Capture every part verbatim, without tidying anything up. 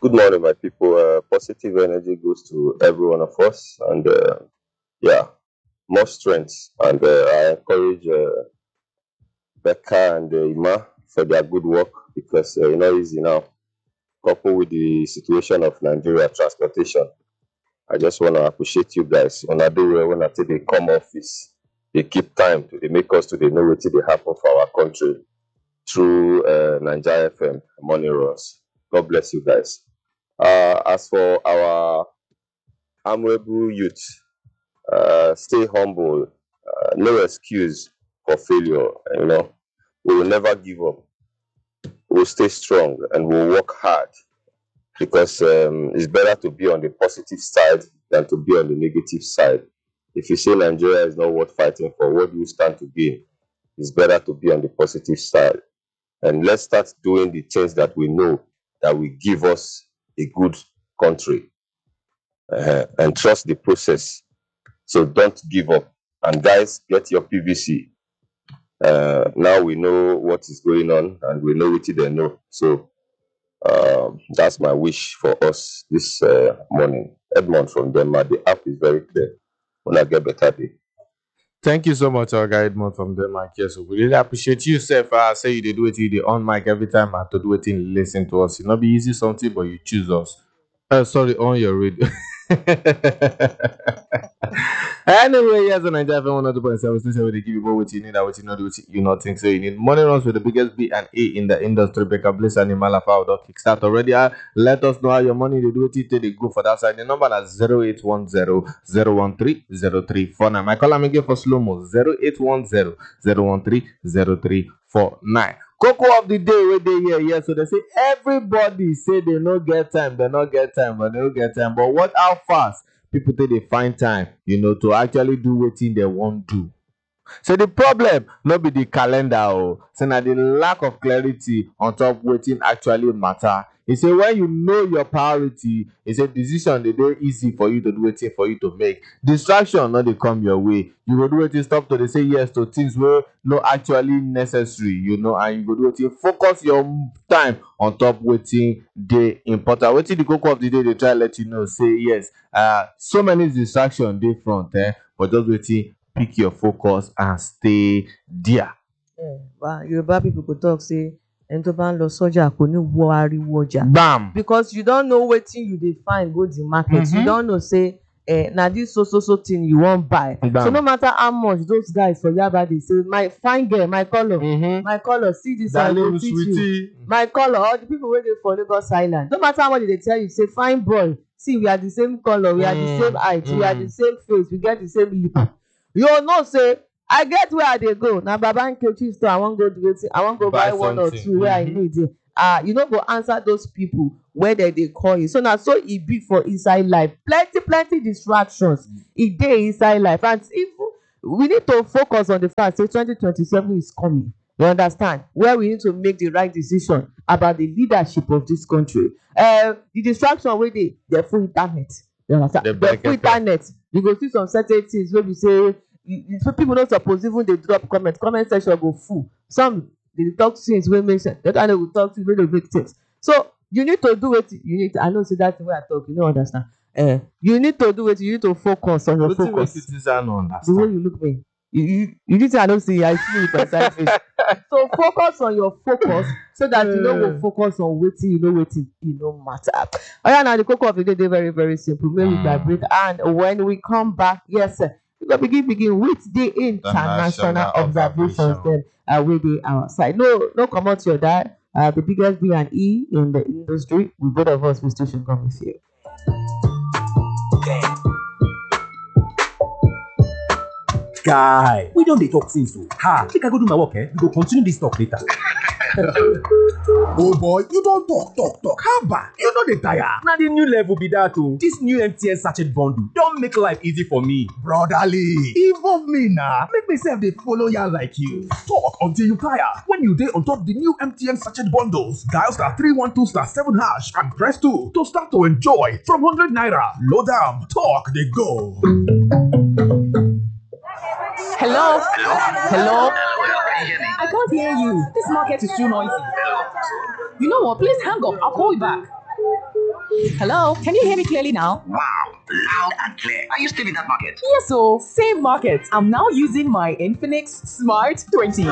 Good morning, my people. Uh, positive energy goes to every one of us, and uh, yeah, more strength. And uh, I encourage uh, Becca and uh, Ima for their good work because uh, you know easy now. Coupled with the situation of Nigeria transportation, I just want to appreciate you guys. When I do well, when I take they come office, they keep time to they make us to they know what they happen for our country through uh, Nigeria F M Money Runs. God bless you guys. Uh, as for our admirable youth, uh, stay humble, uh, no excuse for failure. You know, we will never give up. We'll stay strong and we'll work hard because um, it's better to be on the positive side than to be on the negative side. If you say Nigeria is not worth fighting for, what do you stand to gain? It's better to be on the positive side. And let's start doing the things that we know that will give us a good country uh, and trust the process. So don't give up. And guys, get your P V C. Uh, now we know what is going on and we know what they know. So um, that's my wish for us this uh, morning. Edmond from Denmark. The app is very clear. When I get better day. Thank you so much, our guide man from Denmark. Yes, we really appreciate you, sir. For I say you did do it, you did on mic every time I to do it in listen to us. It not be easy something, but you choose us. Uh, sorry, on your radio. Anyway, yes, on Nigeria F M one oh two point seven station where they give you what you need and what you not do, what you not think. So you need money runs with the biggest B and A in the industry. Becca Bliss and Imalafa dot kickstart already. Uh, let us know how your money they do it till they go for that side. The number is zero eight one zero zero one three zero three four nine. My call I'm again for slow mo zero eight one zero zero one three zero three four nine. Cocoa of the day where they here, yeah. So they say everybody say they no get time, they not get time, but they don't get time. But what how fast people think they find time, you know, to actually do what thing they want to do. So the problem not be the calendar, oh, so now the lack of clarity on top wetin actually matter. He say when you know your priority, it's a decision they dey easy for you to do wetin for you to make. Distraction not dey come your way. You go do wetin stop to dey say yes to things wey no actually necessary, you know, and you go do wetin focus your time on top wetin dey important. Wetin the koko of the day dey try let you know say yes, uh, so many distraction dey front, eh, but just wetin pick your focus and stay there. Eh, wa Yoruba people go talk say ẹni tó bá ń lọ sọ́jà kò ní wọ ariwo ọjà. Bam. Because you don know wetin you dey find go the market. Mhm. You don know say eh, na this so so so thing you wan buy. Bam. So no matter how much those guys for Yaba dey say my fine girl, my colour, Mhm. my colour, see this one, I go Darling teach you. sweetie. My colour, all the people wey dey for Lagos Island. No matter how much they tell you, say fine boy, see we are the same colour, we are the Mm, same height, we are the mm. same face, we get the same lip. You know say I get where I dey go. Na Baba Nkechi store I wan go do wetin, I wan go Buy buy one or something. two wey I Mhm. need. Ah, you no go answer those people wey dem dey call you. So na so e be for inside life. Plenty plenty distractions e dey inside life, and if we need to focus on the fact say twenty twenty-seven is coming. You understand? Where we need to make the right decision about the leadership of this country. Uh, the distraction wey dey dey full internet. You understand? The Dey back full and forth. internet. You go see some certain things wey be say you, you, so people no suppose even dey drop comment. Comment section go full. Some dey talk things wey make sense. The other one dey go talk things wey no make sense. So you need to do wetin you need. I know say that thing wey I talk, you no understand. Uh, you need to do wetin you need to focus on your Wetin make focus. citizen no The way understand? you look me, you you, you need to I don't see I see with my side face. So focus on your focus so that you no go focus on wetin you know wetin e no matter. Oya na the koko of the day dey very very simple. Make we vibrate, and when we come back, yes sir, we go begin begin with the international International observations observation. then uh, wey dey our side. No no comot your dial. Uh, the biggest B and E in the industry. We both of us we still should come with you. Guy, we don dey talk since o. Ha, make I go do my work, eh? We go continue this talk later. Oh boy, you don talk, talk, talk. Haba, you no dey tire. Na the new level be that o. This new M T N sachet bundle don make life easy for me. Brotherly, involve me na. Make me sef dey follow ya like you. Talk until you tire. When you dey on top the new M T N sachet bundles, dial star three one two star seven hash and press two to start to enjoy from one hundred naira. Load am, talk dey go. Hello? Hello? Can you hear me? I can't hear you. This market is too noisy. You know what? Please hang up. I'll call you back. Hello, can you hear me clearly now? Wow, loud and clear. Are you still in that market? Yes, so same market. I'm now using my Infinix Smart twenty.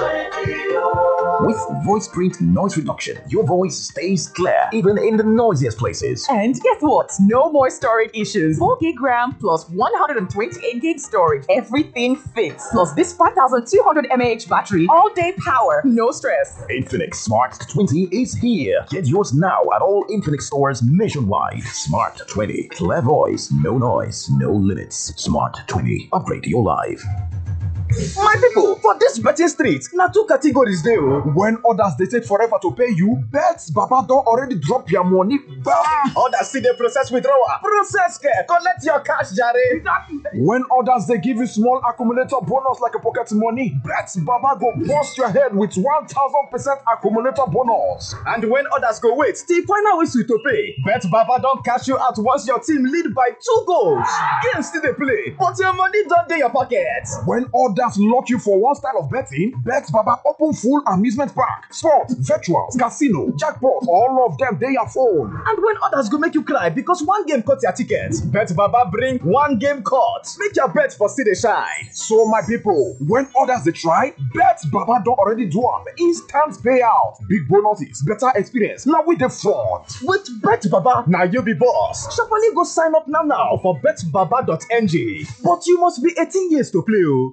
With voice print noise reduction, your voice stays clear even in the noisiest places. And guess what? No more storage issues. four gig RAM plus one hundred twenty-eight gig storage. Everything fits. Plus this five thousand two hundred milliamp hour battery. All day power. No stress. Infinix Smart twenty is here. Get yours now at all Infinix stores nationwide. Smart twenty. Clear voice, no noise, no limits. Smart twenty. Upgrade your life. My people, for this betting street, now two categories there. When others they take forever to pay you, Bets Baba don't already drop your money. Bam! Others see the process withdrawal. Process care, collect your cash, Jare. When others they give you small accumulator bonus like a pocket money, Bets Baba go bust your head with one thousand percent accumulator bonus. And when others go wait, the final whistle to pay, Bet Baba don't cash you out once your team lead by two goals. Game still they play, but your money don't in your pocket. When others lock you for one style of betting, Bet Baba open full amusement park, sport, virtuals, casino, jackpot, all of them they your phone. And when others go make you cry because one game cut your ticket, Bet Baba bring one game cut. Make your bet for see the shine. So my people, when others they try, Bet Baba don't already do am. Instant payout, big bonuses, better experience. Now with the front. With Bet Baba, now you be boss. Sharply go sign up now now for bet baba dot n g. But you must be eighteen years to play. Oh.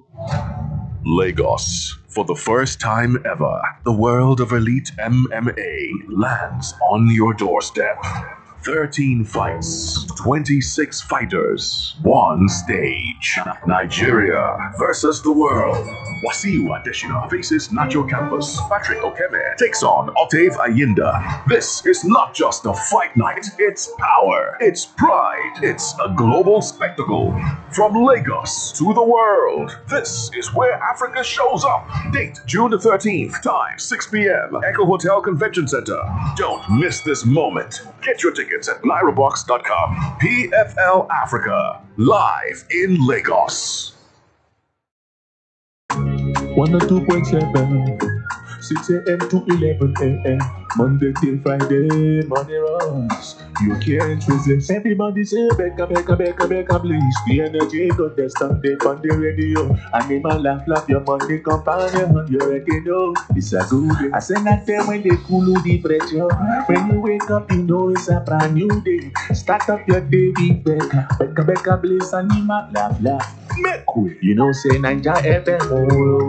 Lagos. For the first time ever, the world of elite M M A lands on your doorstep. thirteen fights, twenty-six fighters, one stage. Nigeria versus the world. Wasiu Adesina faces Nacho Campos. Patrick Okeme takes on Octave Ayinda. This is not just a fight night, it's power, it's pride, it's a global spectacle. From Lagos to the world, this is where Africa shows up. Date June the thirteenth, time six p.m. Echo Hotel Convention Center. Don't miss this moment. Get your tickets at Lyra Box dot com. P F L Africa, live in Lagos. one oh two point seven, six a.m. to eleven a.m. Monday till Friday, money runs. You can't resist. Everybody say, Becca, Becca, Becca, Becca, please. The energy got the Sunday on the radio. Animal laugh, laugh, your money companion. You already know it's a good day. I say that day when they cool the pressure. When you wake up, you know it's a brand new day. Start up your day with Becca, Becca, Becca, please. Animal laugh, laugh. Make cool. You know, say Ninja F M.